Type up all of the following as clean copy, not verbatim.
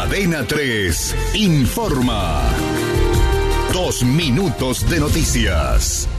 Cadena 3 informa. 2 minutos de noticias.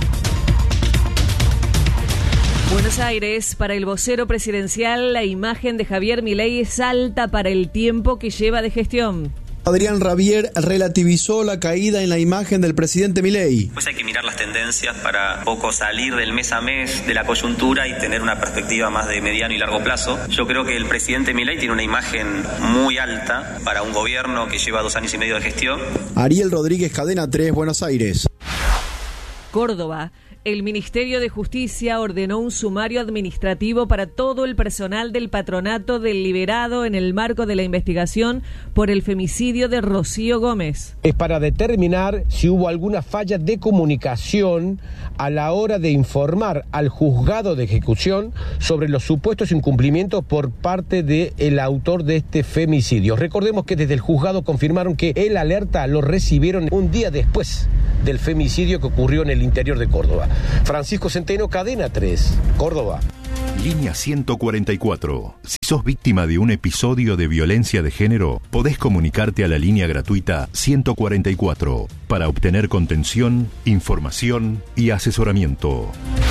Buenos Aires, para el vocero presidencial, la imagen de Javier Milei es alta para el tiempo que lleva de gestión. Adrián Rabier relativizó la caída en la imagen del presidente Milei. Pues hay que mirar las tendencias para poco salir del mes a mes de la coyuntura y tener una perspectiva más de mediano y largo plazo. Yo creo que el presidente Milei tiene una imagen muy alta para un gobierno que lleva 2 años y medio de gestión. Ariel Rodríguez, Cadena 3, Buenos Aires. Córdoba. El Ministerio de Justicia ordenó un sumario administrativo para todo el personal del patronato del liberado en el marco de la investigación por el femicidio de Rocío Gómez. Es para determinar si hubo alguna falla de comunicación a la hora de informar al juzgado de ejecución sobre los supuestos incumplimientos por parte del autor de este femicidio. Recordemos que desde el juzgado confirmaron que el alerta lo recibieron un día después del femicidio que ocurrió en el interior de Córdoba. Francisco Centeno, Cadena 3, Córdoba. Línea 144. Si sos víctima de un episodio de violencia de género, podés comunicarte a la línea gratuita 144 para obtener contención, información y asesoramiento.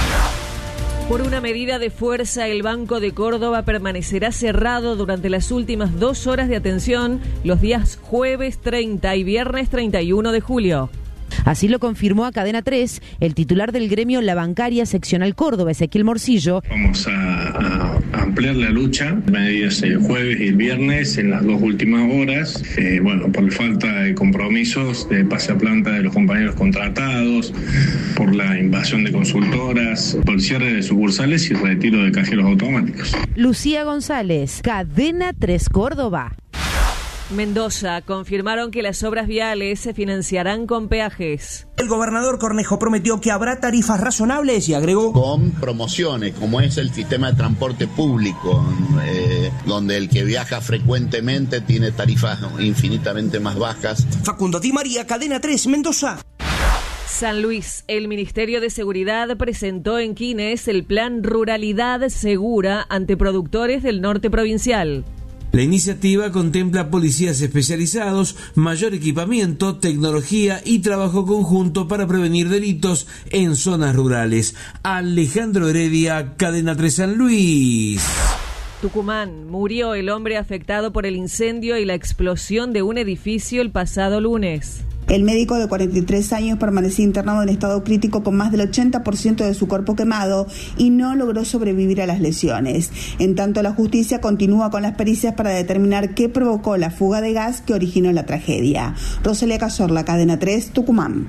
Por una medida de fuerza, el Banco de Córdoba permanecerá cerrado durante las últimas 2 horas de atención los días jueves 30 y viernes 31 de julio. Así lo confirmó a Cadena 3 el titular del gremio La Bancaria Seccional Córdoba, Ezequiel Morcillo. Vamos a ampliar la lucha, medidas el jueves y el viernes en las 2 últimas horas, por falta de compromisos de pase a planta de los compañeros contratados, por la invasión de consultoras, por el cierre de sucursales y retiro de cajeros automáticos. Lucía González, Cadena 3 Córdoba. Mendoza, confirmaron que las obras viales se financiarán con peajes. El gobernador Cornejo prometió que habrá tarifas razonables y agregó: con promociones, como es el sistema de transporte público, donde el que viaja frecuentemente tiene tarifas infinitamente más bajas. Facundo Di María, Cadena 3, Mendoza. San Luis, el Ministerio de Seguridad presentó en Quines el plan Ruralidad Segura ante productores del norte provincial. La iniciativa contempla policías especializados, mayor equipamiento, tecnología y trabajo conjunto para prevenir delitos en zonas rurales. Alejandro Heredia, Cadena 3 San Luis. Tucumán, murió el hombre afectado por el incendio y la explosión de un edificio el pasado lunes. El médico de 43 años permanecía internado en estado crítico con más del 80% de su cuerpo quemado y no logró sobrevivir a las lesiones. En tanto, la justicia continúa con las pericias para determinar qué provocó la fuga de gas que originó la tragedia. Rosalía Cazorla, Cadena 3, Tucumán.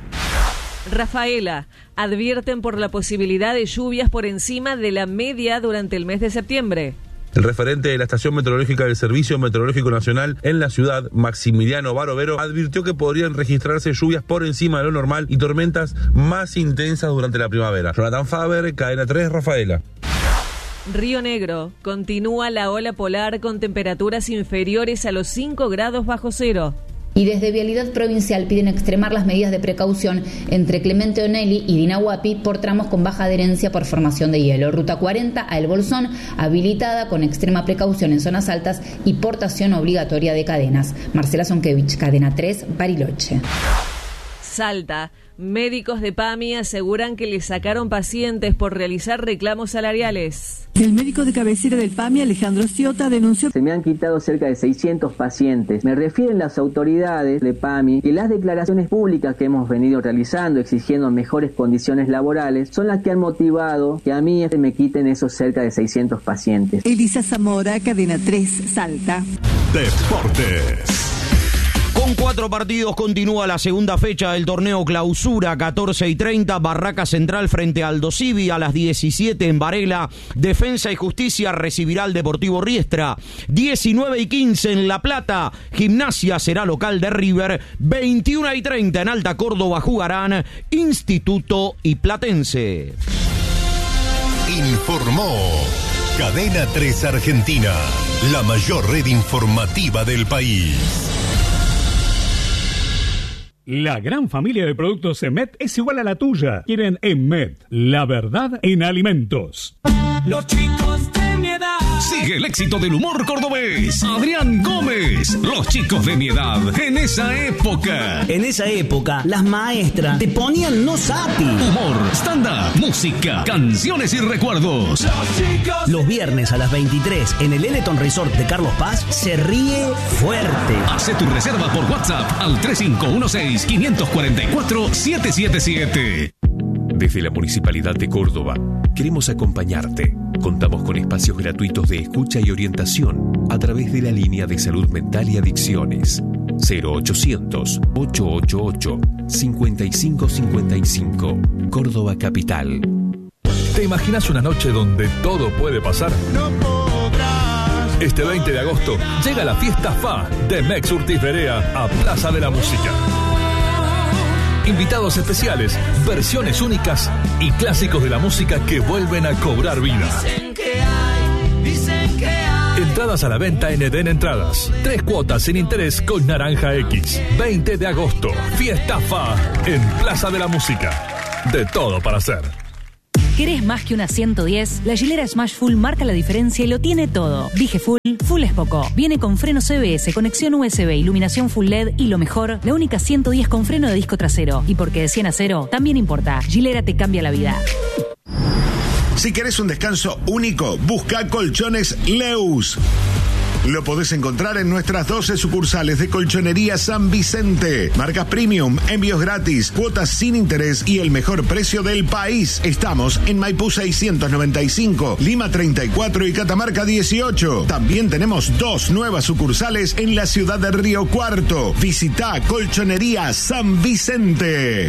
Rafaela, advierten por la posibilidad de lluvias por encima de la media durante el mes de septiembre. El referente de la estación meteorológica del Servicio Meteorológico Nacional en la ciudad, Maximiliano Barovero, advirtió que podrían registrarse lluvias por encima de lo normal y tormentas más intensas durante la primavera. Jonathan Faber, Cadena 3, Rafaela. Río Negro, continúa la ola polar con temperaturas inferiores a los 5 grados bajo cero. Y desde Vialidad Provincial piden extremar las medidas de precaución entre Clemente Onelli y Dinahuapi por tramos con baja adherencia por formación de hielo. Ruta 40 a El Bolsón, habilitada con extrema precaución en zonas altas y portación obligatoria de cadenas. Marcela Zonkevich, Cadena 3, Bariloche. Salta, médicos de PAMI aseguran que le sacaron pacientes por realizar reclamos salariales. El médico de cabecera del PAMI, Alejandro Sciota, denunció: se me han quitado cerca de 600 pacientes. Me refieren las autoridades de PAMI que las declaraciones públicas que hemos venido realizando exigiendo mejores condiciones laborales son las que han motivado que a mí me quiten esos cerca de 600 pacientes. Elisa Zamora, Cadena 3, Salta. Deportes. Con 4 partidos continúa la segunda fecha del torneo Clausura, 14:30, Barraca Central frente a Aldo Civi, a las 17 en Varela, Defensa y Justicia recibirá al Deportivo Riestra, 19:15 en La Plata, Gimnasia será local de River, 21:30 en Alta Córdoba jugarán Instituto y Platense. Informó Cadena 3 Argentina, la mayor red informativa del país. La gran familia de productos EMET es igual a la tuya. Quieren EMET, la verdad en alimentos. Los chicos de mi edad Sigue el éxito del humor cordobés. Adrián Gómez. Los chicos de mi edad. En esa época. En esa época, las maestras te ponían no sapi. Humor, stand-up, música, canciones y recuerdos. Los viernes a las 23 en el Eleton Resort de Carlos Paz se ríe fuerte. Hace tu reserva por WhatsApp al 3516-544-777. Desde la Municipalidad de Córdoba, queremos acompañarte. Contamos con espacios gratuitos de escucha y orientación a través de la línea de salud mental y adicciones 0800-888-5555, Córdoba Capital. ¿Te imaginas una noche donde todo puede pasar? No podrás. Este 20 de agosto llega la fiesta FA de Mex Urtiz Berea a Plaza de la Música. Invitados especiales, versiones únicas y clásicos de la música que vuelven a cobrar vida. Dicen que hay. Entradas a la venta en Eden Entradas. 3 cuotas sin interés con Naranja X. 20 de agosto, fiesta FA en Plaza de la Música. De todo para hacer. ¿Querés más que una 110? La Gilera Smash Full marca la diferencia y lo tiene todo. Dije Full es poco. Viene con freno CBS, conexión USB, iluminación Full LED y lo mejor, la única 110 con freno de disco trasero. Y porque de 100 a 0, también importa. Gilera te cambia la vida. Si querés un descanso único, busca Colchones Leus. Lo podés encontrar en nuestras 12 sucursales de Colchonería San Vicente. Marcas premium, envíos gratis, cuotas sin interés y el mejor precio del país. Estamos en Maipú 695, Lima 34 y Catamarca 18. También tenemos 2 nuevas sucursales en la ciudad de Río Cuarto. Visita Colchonería San Vicente.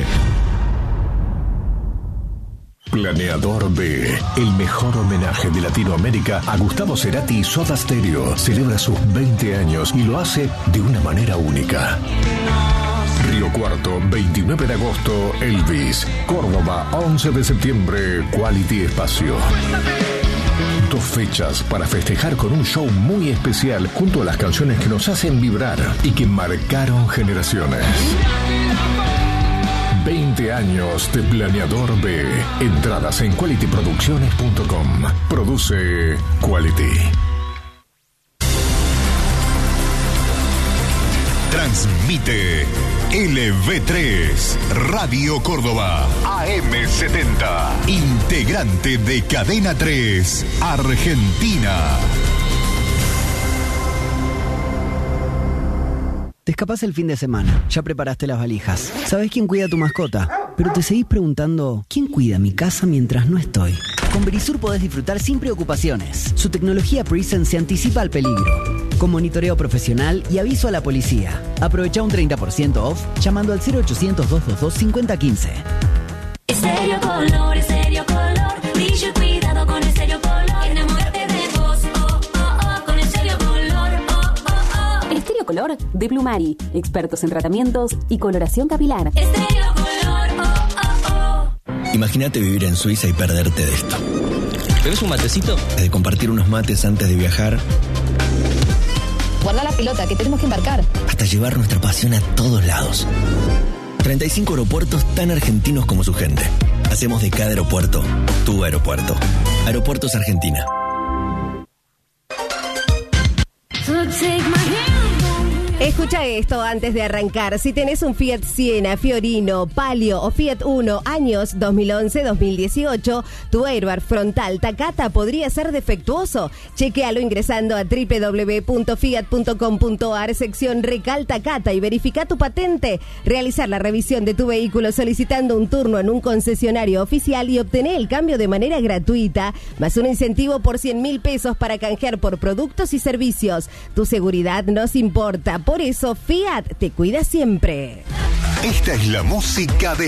Planeador B, el mejor homenaje de Latinoamérica a Gustavo Cerati y Soda Stereo, celebra sus 20 años y lo hace de una manera única. Río Cuarto, 29 de agosto, Elvis. Córdoba, 11 de septiembre, Quality Espacio. 2 fechas para festejar con un show muy especial junto a las canciones que nos hacen vibrar y que marcaron generaciones. 20 años de Planeador B. Entradas en qualityproducciones.com. Produce Quality. Transmite LV3 Radio Córdoba AM70. Integrante de Cadena 3 Argentina. Te escapás el fin de semana, ya preparaste las valijas. ¿Sabés quién cuida a tu mascota? Pero te seguís preguntando, ¿quién cuida mi casa mientras no estoy? Con Verisur podés disfrutar sin preocupaciones. Su tecnología Presence se anticipa al peligro, con monitoreo profesional y aviso a la policía. Aprovecha un 30% off llamando al 0800-222-5015. Estéreo Color, Estéreo Color. Brillo y cuidado con Estéreo Color. Enamórate de vos, con Estéreo Color, Estéreo Color de Plumari. Expertos en tratamientos y coloración capilar. Estéreo Color, Imagínate vivir en Suiza y perderte de esto. ¿Querés un matecito? De compartir unos mates antes de viajar. Guarda la pelota, que tenemos que embarcar. Hasta llevar nuestra pasión a todos lados. 35 aeropuertos tan argentinos como su gente. Hacemos de cada aeropuerto tu aeropuerto. Aeropuertos Argentina. Escucha esto antes de arrancar. Si tenés un Fiat Siena, Fiorino, Palio o Fiat Uno, años 2011-2018, tu airbag frontal Takata podría ser defectuoso. Chequealo ingresando a www.fiat.com.ar, sección Recal Takata, y verifica tu patente. Realizar la revisión de tu vehículo solicitando un turno en un concesionario oficial y obtener el cambio de manera gratuita, más un incentivo por 100.000 pesos para canjear por productos y servicios. Tu seguridad nos importa. Por eso Fiat te cuida siempre. Esta es la música de